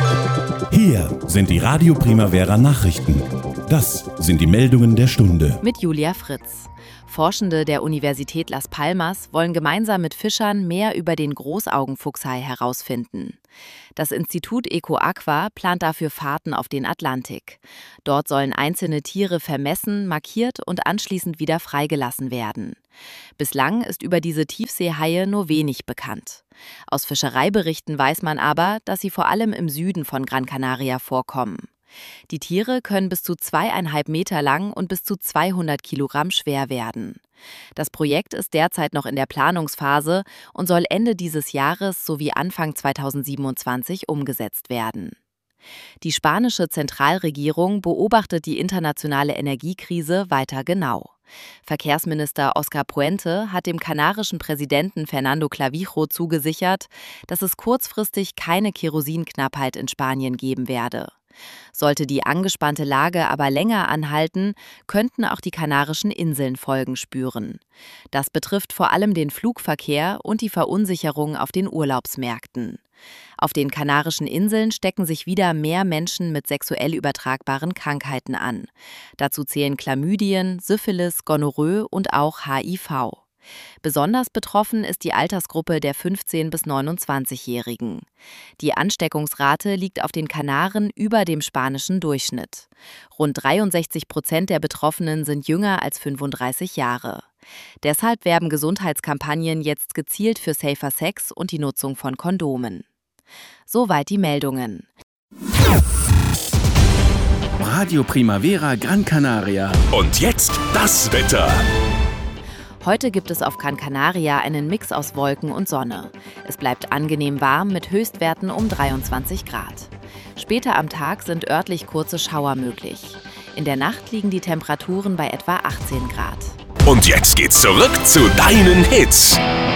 Hier sind die Radio Primavera Nachrichten. Das sind die Meldungen der Stunde. Mit Julia Fritz. Forschende der Universität Las Palmas wollen gemeinsam mit Fischern mehr über den Großaugenfuchshai herausfinden. Das Institut EcoAqua plant dafür Fahrten auf den Atlantik. Dort sollen einzelne Tiere vermessen, markiert und anschließend wieder freigelassen werden. Bislang ist über diese Tiefseehaie nur wenig bekannt. Aus Fischereiberichten weiß man aber, dass sie vor allem im Süden von Gran Canaria vorkommen. Die Tiere können bis zu 2,5 Meter lang und bis zu 200 Kilogramm schwer werden. Das Projekt ist derzeit noch in der Planungsphase und soll Ende dieses Jahres sowie Anfang 2027 umgesetzt werden. Die spanische Zentralregierung beobachtet die internationale Energiekrise weiter genau. Verkehrsminister Oscar Puente hat dem kanarischen Präsidenten Fernando Clavijo zugesichert, dass es kurzfristig keine Kerosinknappheit in Spanien geben werde. Sollte die angespannte Lage aber länger anhalten, könnten auch die Kanarischen Inseln Folgen spüren. Das betrifft vor allem den Flugverkehr und die Verunsicherung auf den Urlaubsmärkten. Auf den Kanarischen Inseln stecken sich wieder mehr Menschen mit sexuell übertragbaren Krankheiten an. Dazu zählen Chlamydien, Syphilis, Gonorrhoe und auch HIV. Besonders betroffen ist die Altersgruppe der 15- bis 29-Jährigen. Die Ansteckungsrate liegt auf den Kanaren über dem spanischen Durchschnitt. Rund 63% der Betroffenen sind jünger als 35 Jahre. Deshalb werben Gesundheitskampagnen jetzt gezielt für Safer Sex und die Nutzung von Kondomen. Soweit die Meldungen. Radio Primavera Gran Canaria. Und jetzt das Wetter. Heute gibt es auf Gran Canaria einen Mix aus Wolken und Sonne. Es bleibt angenehm warm mit Höchstwerten um 23 Grad. Später am Tag sind örtlich kurze Schauer möglich. In der Nacht liegen die Temperaturen bei etwa 18 Grad. Und jetzt geht's zurück zu deinen Hits.